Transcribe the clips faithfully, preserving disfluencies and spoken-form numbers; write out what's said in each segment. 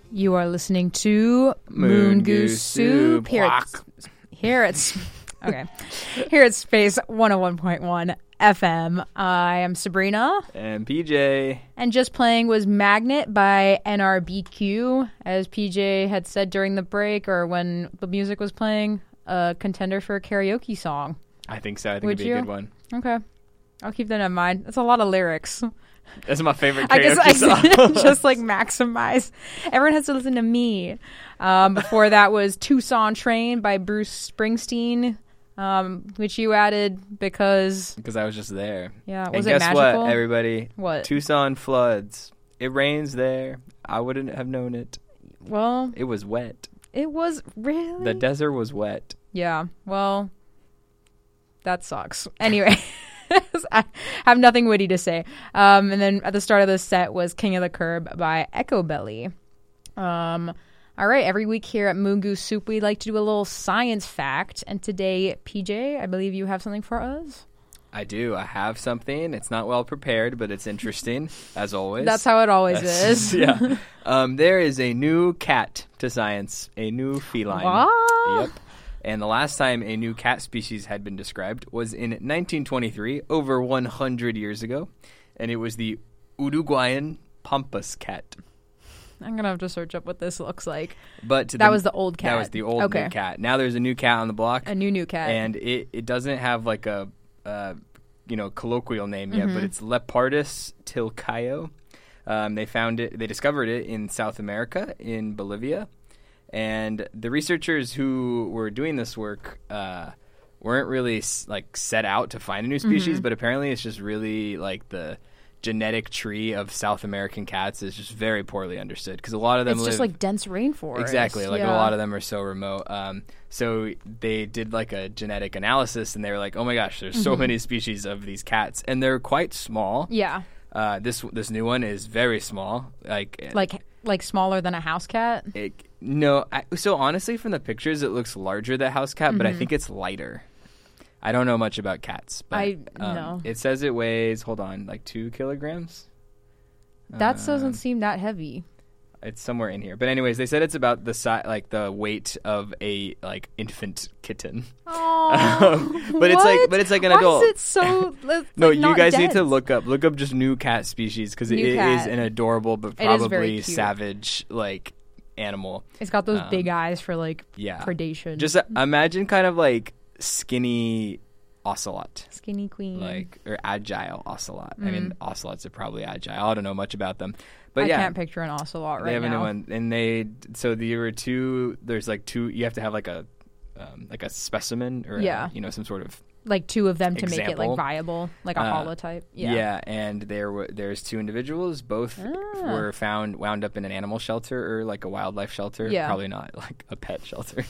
You are listening to Moon Goose Soup. Here it's, here it's okay. Here at Space one oh one point one F M. I am Sabrina. And P J. And just playing was Magnet by N R B Q. As P J had said during the break or when the music was playing, a contender for a karaoke song. I think so. I think Would it'd be you? a good one. Okay. I'll keep that in mind. That's a lot of lyrics. That's my favorite I karaoke guess I song. just like maximize. Everyone has to listen to me. Um, before that was Tucson Train by Bruce Springsteen, um, which you added because Because I was just there. yeah, And was it guess magical? what, everybody? What? Tucson floods. It rains there. I wouldn't have known it. Well, It was wet. it was really The desert was wet. yeah. Well, that sucks. Anyway. I have nothing witty to say. Um, and then at the start of the set was King of the Curb by Echo Belly. Um, all right, every week here at Moon Goose Soup, we like to do a little science fact. And today, P J, I believe you have something for us? I do. I have something. It's not well prepared, but it's interesting, as always. That's how it always That's- is. yeah. Um, there is a new cat to science, a new feline. What? Yep. And the last time a new cat species had been described was in nineteen twenty-three, over one hundred years ago. And it was the Uruguayan pampas cat. I'm going to have to search up what this looks like. But to That the, was the old cat. That was the old Okay. new cat. Now there's a new cat on the block. A new new cat. And it, it doesn't have like a, uh, you know, colloquial name yet, but it's Lepardus tilcaio. Um, they found it, they discovered it in South America, in Bolivia. And the researchers who were doing this work uh, weren't really like set out to find a new species, Mm-hmm. but apparently it's just really like the genetic tree of South American cats is just very poorly understood because a lot of them it's live just like dense rainforest. exactly like yeah. a lot of them are so remote. Um, so they did like a genetic analysis and they were like, oh my gosh, there's so many species of these cats and they're quite small. Yeah. Uh, this this new one is very small, like Like like smaller than a house cat. It, no, I, so honestly, from the pictures, it looks larger than house cat, but I think it's lighter. I don't know much about cats, but I- um, no. It says it weighs, hold on, like two kilograms. That Um, doesn't seem that heavy. It's somewhere in here, but anyways, they said it's about the si- like the weight of a like infant kitten. Oh, but it's like, but it's like an Why adult. is it so? Like, No, you not guys need to dense? look up look up just new cat species because it New is cat. an adorable but It is very probably cute. savage like animal. It's got those um, big eyes for like Yeah, predation. just uh, imagine kind of like skinny ocelot, skinny queen. like or agile ocelot. I mean, ocelots are probably agile. I don't know much about them, but I yeah, can't picture an ocelot they right have a new now. one, and they so there were two. There's like two. You have to have like a um, like a specimen or Yeah. a, you know some sort of Like two of them to make it Example. like viable, like a Uh, holotype. yeah. Yeah. And there were there's two individuals. Both Ah. were found wound up in an animal shelter or like a wildlife shelter. Yeah. Probably not like a pet shelter.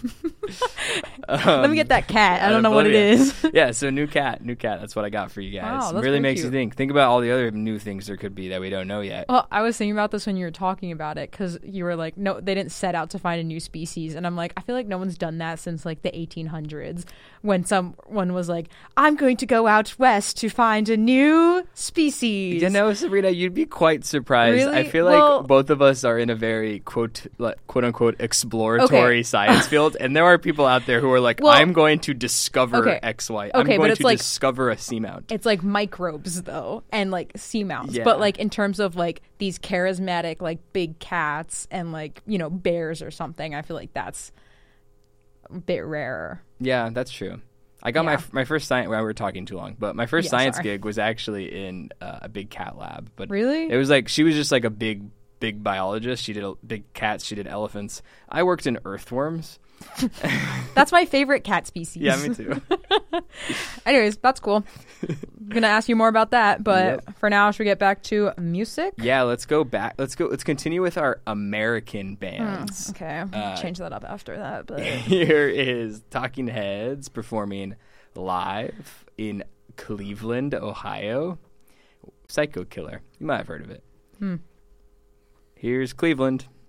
Let me get that cat. I out don't of know what it Bolivia. is. Yeah, so new cat, new cat. That's what I got for you guys. Wow, It that's really very makes cute. you think. Think about all the other new things there could be that we don't know yet. Well, I was thinking about this when you were talking about it because you were like, no, they didn't set out to find a new species. And I'm like, I feel like no one's done that since like the eighteen hundreds when someone was like, I'm going to go out west to find a new species. You know, Sabrina, you'd be quite surprised. I Really? feel Well- like both of us are in a very quote like, quote unquote exploratory Okay. science field, and there are people out there who are like, Well- "I'm going to discover Okay. X, Y. I'm Okay, but going it's to like- discover a seamount." It's like microbes though, and like seamounts. Yeah. But like in terms of like these charismatic like big cats and like you know bears or something, I feel like that's a bit rarer. Yeah, that's true. I got Yeah. my my first science. Well, we were talking too long, but my first Yeah, science sorry. gig was actually in uh, a big cat lab. But Really? it was like she was just like a big big biologist. She did a, big cats. She did elephants. I worked in earthworms. That's my favorite cat species. Yeah, me too. Anyways, that's cool. I'm gonna ask you more about that, but Yep. for now, should we get back to music? Yeah, let's go back. Let's go. Let's continue with our American bands. Okay, Uh, change that up after that. But Here is Talking Heads performing live in Cleveland, Ohio. Psycho Killer. You might have heard of it. Hmm. Here's Cleveland.